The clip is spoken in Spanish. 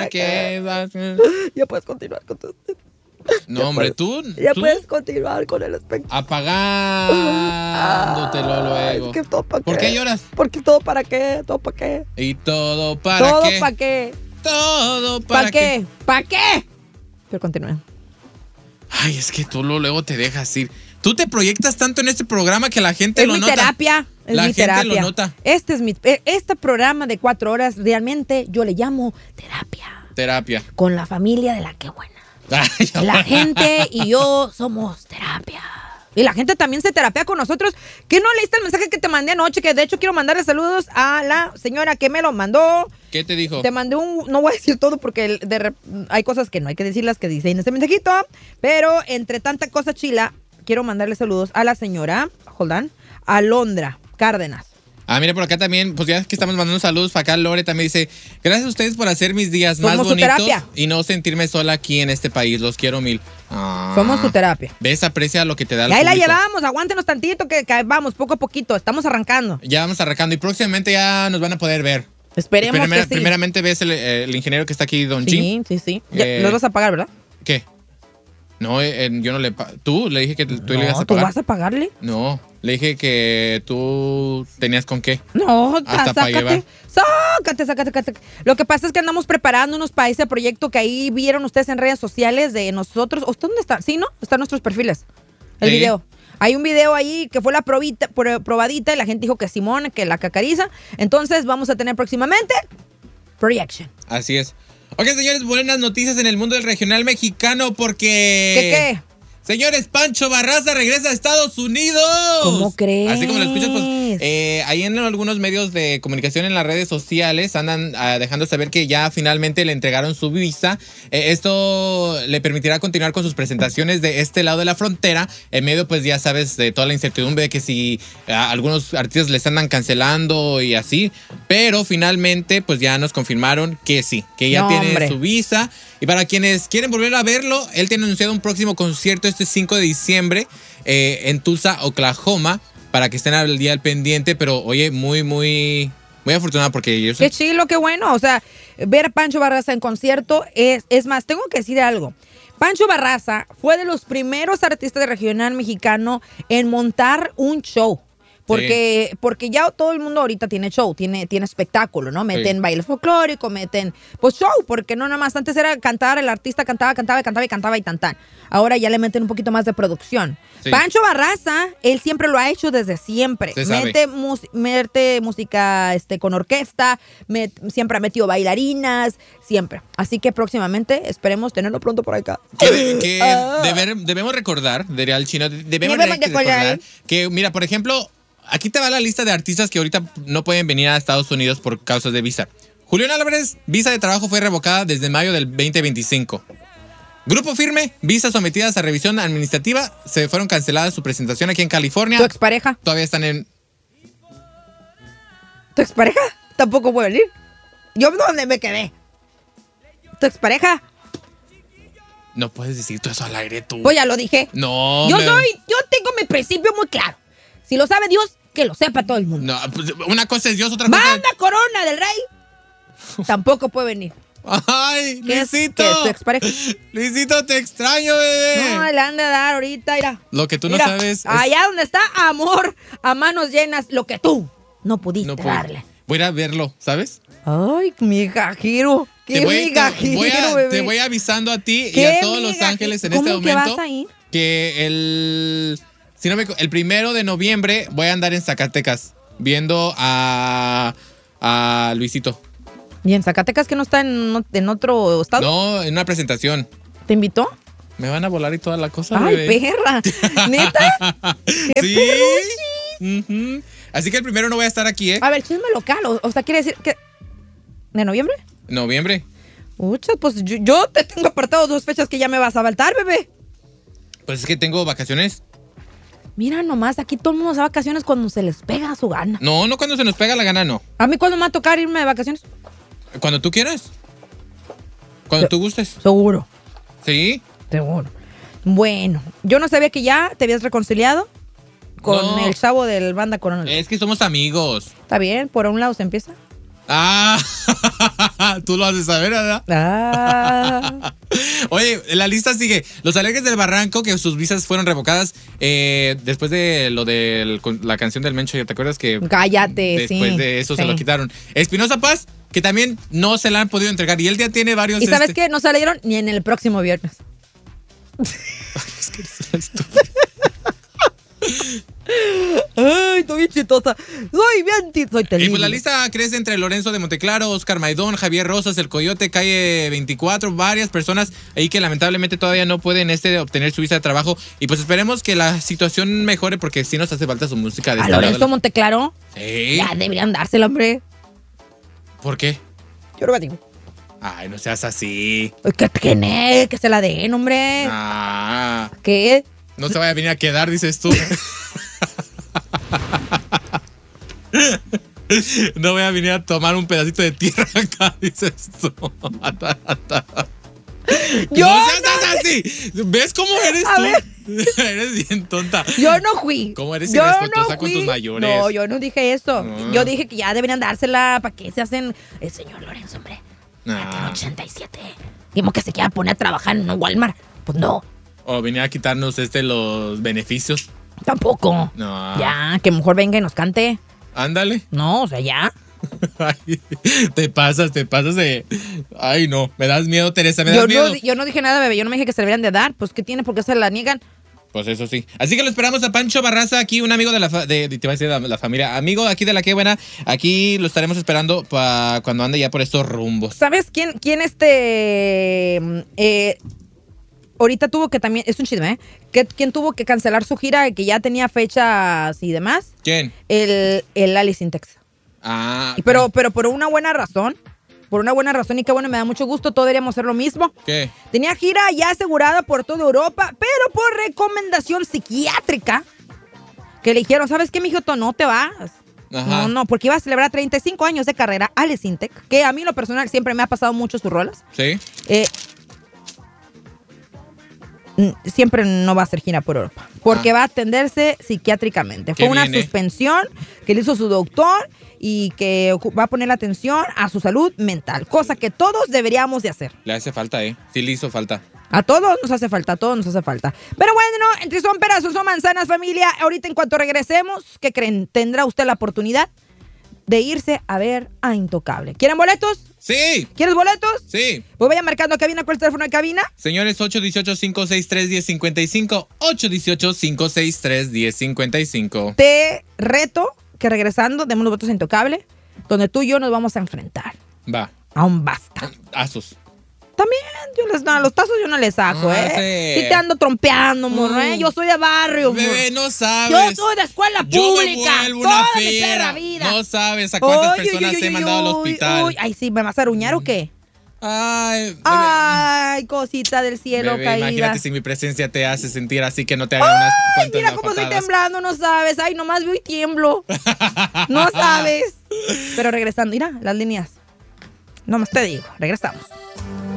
qué vas? Ya puedes continuar con tu... No, hombre, tú... Ya puedes continuar con el espectáculo. Apagándotelo luego. Es que todo para qué. ¿Por qué lloras? Porque todo para qué, todo para qué. ¿Y todo para Todo qué? para qué. Todo para qué. ¿Para qué? Pero continúa. Ay, es que tú luego te dejas ir. Tú te proyectas tanto en este programa que la gente lo nota. Es mi terapia. La gente lo nota. Este programa de 4 horas, realmente yo le llamo terapia. Terapia. Con la familia de La Qué Buena. La gente y yo somos terapia. Y la gente también se terapia con nosotros. ¿Qué no leíste el mensaje que te mandé anoche? Que de hecho quiero mandarle saludos a la señora que me lo mandó. ¿Qué te dijo? Te mandé no voy a decir todo porque hay cosas que no hay que decirlas que dice en este mensajito. Pero entre tanta cosa chila, quiero mandarle saludos a la señora, Alondra Cárdenas. Ah, mira, por acá también, pues ya que estamos mandando saludos, para acá Lore también dice, gracias a ustedes por hacer mis días más bonitos y no sentirme sola aquí en este país, los quiero mil. Somos tu terapia. ¿Ves? Aprecia lo que te da el público. Ahí la llevamos, aguántenos tantito que vamos, poco a poquito, estamos arrancando. Ya vamos arrancando y próximamente ya nos van a poder ver. Esperemos que sí. Primeramente ves el ingeniero que está aquí, Don Jim. Sí. ¿Los vas a pagar, verdad? ¿Qué? No, yo no le... ¿Tú? Le dije que tú le ibas a pagar. ¿Tú vas a pagarle? No, le dije que tú tenías con qué. No, hasta para llevar. Sácate. Lo que pasa es que andamos preparándonos para ese proyecto que ahí vieron ustedes en redes sociales de nosotros. ¿Usted dónde está? Sí, ¿no? Están nuestros perfiles. El video. Hay un video ahí que fue la probadita y la gente dijo que Simón, que la cacariza. Entonces vamos a tener próximamente projection. Así es. Ok, señores, buenas noticias en el mundo del regional mexicano porque... ¿Qué? Señores, Pancho Barraza regresa a Estados Unidos. ¿Cómo crees? Así como lo escuchas, pues ahí en algunos medios de comunicación en las redes sociales andan dejando saber que ya finalmente le entregaron su visa. Esto le permitirá continuar con sus presentaciones de este lado de la frontera. En medio, pues ya sabes, de toda la incertidumbre de que si algunos artistas les andan cancelando y así. Pero finalmente, pues ya nos confirmaron que sí, que ya tiene su visa. Y para quienes quieren volver a verlo, él tiene anunciado un próximo concierto este 5 de diciembre en Tulsa, Oklahoma, para que estén al día al pendiente. Pero oye, muy afortunada porque yo Qué chilo, qué bueno. O sea, ver a Pancho Barraza en concierto es más, tengo que decir algo. Pancho Barraza fue de los primeros artistas de regional mexicano en montar un show. Porque ya todo el mundo ahorita tiene show, tiene espectáculo, ¿no? Meten baile folclórico, meten pues show, porque no nada más antes era cantar, el artista cantaba y tan. Ahora ya le meten un poquito más de producción. Sí. Pancho Barraza, él siempre lo ha hecho desde siempre. Mete música con orquesta, siempre ha metido bailarinas, siempre. Así que próximamente esperemos tenerlo pronto por acá. Debemos recordar, diría el chino, debemos recordar que, mira, por ejemplo... Aquí te va la lista de artistas que ahorita no pueden venir a Estados Unidos por causas de visa. Julián Álvarez, visa de trabajo fue revocada desde mayo del 2025. Grupo Firme, visas sometidas a revisión administrativa, se fueron canceladas su presentación aquí en California. ¿Tu expareja? Todavía están en... ¿Tu expareja? Tampoco puede venir. ¿Yo dónde me quedé? ¿Tu expareja? No puedes decir todo eso al aire tú. Pues ya lo dije. No. Yo tengo mi principio muy claro. Si lo sabe Dios, que lo sepa todo el mundo. No, pues una cosa es Dios, otra cosa ¡Manda Corona del Rey! Tampoco puede venir. ¡Ay, Luisito! ¿Qué es tu expareja? Luisito, te extraño, bebé. No, le han de dar ahorita, mira. Lo que tú no sabes allá donde está amor, a manos llenas, lo que tú no pudiste darle. Voy a ir a verlo, ¿sabes? Ay, mi gajiro. Te voy avisando a ti y a todos los ángeles en este momento. ¿Cómo que vas a ir? Que el 1 de noviembre voy a andar en Zacatecas viendo a Luisito. ¿Y en Zacatecas que no está en otro estado? No, en una presentación. ¿Te invitó? Me van a volar y toda la cosa. ¡Ay, bebé! Perra! ¿Neta? ¡Qué sí. Así que el 1 no voy a estar aquí, ¿eh? A ver, chisme local. O sea, quiere decir que... ¿De noviembre? Noviembre. Muchas, pues yo te tengo apartado 2 fechas que ya me vas a faltar, bebé. Pues es que tengo vacaciones. Mira nomás, aquí todo el mundo se va a vacaciones cuando se les pega su gana. No cuando se nos pega la gana, no. ¿A mí cuándo me va a tocar irme de vacaciones? Cuando tú quieras. Cuando tú gustes. ¿Seguro? Sí. Seguro. Bueno, yo no sabía que ya te habías reconciliado con el chavo del Banda Corona. Es que somos amigos. Está bien, por un lado se empieza. Ah, tú lo haces saber, ¿verdad? Ah. Oye, la lista sigue. Los Alegres del Barranco, que sus visas fueron revocadas después de lo de la canción del Mencho. ¿Te acuerdas que Cállate, después de eso se lo quitaron? Espinosa Paz, que también no se la han podido entregar. Y él ya tiene varios... ¿Y sabes qué? No salieron ni en el próximo viernes. Es que eres estúpido. Ay, estoy bien chistosa. Soy terrible. Y pues la lista crece entre Lorenzo de Monteclaro, Oscar Maidón, Javier Rosas, El Coyote, Calle 24, varias personas ahí que lamentablemente todavía no pueden obtener su visa de trabajo. Y pues esperemos que la situación mejore porque sí nos hace falta su música de ¿A este Lorenzo lado. Monteclaro? Sí. Ya deberían dársela, hombre. ¿Por qué? Yo lo digo. Ay, no seas así. Que se la den, hombre. Ah, ¿Qué? no se vaya a venir a quedar, dices tú. No voy a venir a tomar un pedacito de tierra acá, dices tú. Yo no seas así. ¿Ves cómo eres A tú? ver. Eres bien tonta. Yo no fui. ¿Cómo eres Yo irrespetuosa no con fui. tus mayores? No, yo no dije eso. Ah. Yo dije que ya deberían dársela. ¿Para qué se hacen? El señor Lorenzo, hombre. Ah. Tiene 87. Dimos que se quiera poner a trabajar en un Walmart. Pues no, O venir a quitarnos los beneficios. tampoco. No. Ya, que mejor venga y nos cante. Ándale. No, o sea, ya. Ay, te pasas de... Ay, no. Me das miedo, Teresa, me das miedo. Yo no dije nada, bebé. Yo no me dije que se deberían de dar. Pues, ¿qué tiene? ¿Por qué se la niegan? Pues eso sí. Así que lo esperamos a Pancho Barraza, aquí un amigo de te iba a decir la familia, amigo aquí de La Qué Buena. Aquí lo estaremos esperando para cuando ande ya por estos rumbos. ¿Sabes quién ahorita tuvo que también, es un chisme, ¿Quién tuvo que cancelar su gira que ya tenía fechas y demás? ¿Quién? El Alice in Texas. Ah. Pero por una buena razón. Por una buena razón y qué bueno, me da mucho gusto. Todos deberíamos hacer lo mismo. ¿Qué? Tenía gira ya asegurada por toda Europa, pero por recomendación psiquiátrica que le dijeron, ¿sabes qué, mijito? No te vas. Ajá. No, porque iba a celebrar 35 años de carrera Alice in Texas, que a mí en lo personal siempre me ha pasado mucho sus rolas. Sí. Siempre no va a hacer gira por Europa, porque va a atenderse psiquiátricamente. Fue una suspensión que le hizo su doctor y que va a poner atención a su salud mental, cosa que todos deberíamos de hacer. Le hace falta, Sí le hizo falta. A todos nos hace falta, a todos nos hace falta. Pero bueno, entre son peras o son manzanas, familia. Ahorita en cuanto regresemos, ¿qué creen? Tendrá usted la oportunidad de irse a ver a Intocable. ¿Quieren boletos? Sí. ¿Quieres boletos? Sí. Pues vaya marcando a cabina. ¿Cuál es el teléfono de cabina? Señores, 818-563-1055. 818-563-1055. Te reto que regresando demos los votos a Intocable, donde tú y yo nos vamos a enfrentar Va. a un basta. Asos. También, a los tazos yo no les saco, Sí. Sí te ando trompeando, morro, Yo soy de barrio, morro. Bebé, no sabes. Yo soy de escuela Yo me pública. vuelvo Toda una mi perra fiera. vida. No sabes a cuántas Uy, personas uy, he uy, mandado al uy, hospital. uy. Ay, sí, ¿me vas a aruñar o qué? Ay, bebé. Ay, cosita del cielo Bebé, caída. imagínate si mi presencia te hace sentir así que no te hagan unas Ay, cuantas mira cómo estoy nafatadas. temblando, no sabes. Ay, nomás veo y tiemblo. No sabes. Pero regresando, mira, las líneas. Nomás te digo, regresamos.